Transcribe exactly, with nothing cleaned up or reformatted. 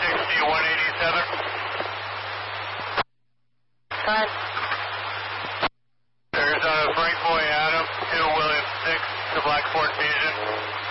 sixty, one eighty-seven. Fine. Arizona Frank Boy Adam, two William six to Blackport Fusion.